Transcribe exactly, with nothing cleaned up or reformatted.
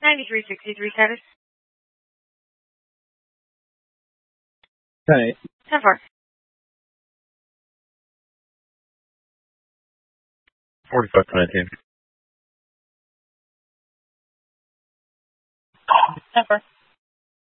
ninety-three sixty-three status. ten eight. ten four. forty-five to nineteen. ten four.